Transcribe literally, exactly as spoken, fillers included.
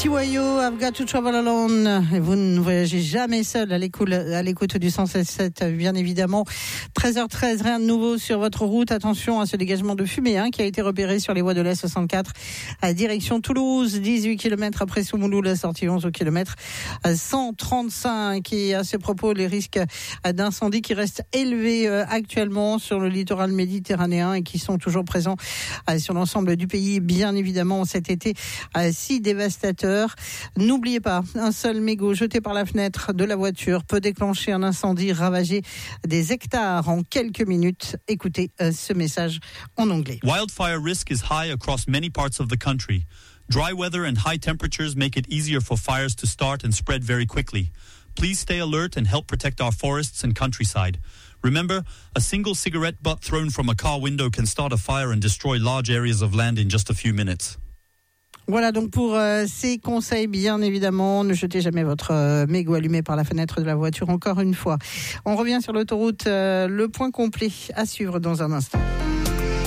T Y O, I've got to travel alone. Et vous ne voyagez jamais seul à l'écoute, à l'écoute du cent sept, bien évidemment. treize heures treize, rien de nouveau sur votre route. Attention à ce dégagement de fumée hein, qui a été repéré sur les voies de l'A soixante-quatre à direction Toulouse. dix-huit kilomètres après Soumouloud, la sortie onze kilomètres cent trente-cinq. Et à ce propos, les risques d'incendie qui restent élevés actuellement sur le littoral méditerranéen et qui sont toujours présents sur l'ensemble du pays, bien évidemment, cet été si dévastateur. N'oubliez pas, un seul mégot jeté par la fenêtre de la voiture peut déclencher un incendie, ravager des hectares en quelques minutes. Écoutez euh, ce message en anglais. Wildfire risk is high across many parts of the country. Dry weather and high temperatures make it easier for fires to start and spread very quickly. Please stay alert and help protect our forests and countryside. Remember, a single cigarette butt thrown from a car window can start a fire and destroy large areas of land in just a few minutes. Voilà donc pour euh, ces conseils, bien évidemment, ne jetez jamais votre euh, mégot allumé par la fenêtre de la voiture encore une fois. On revient sur l'autoroute, euh, le point complet à suivre dans un instant.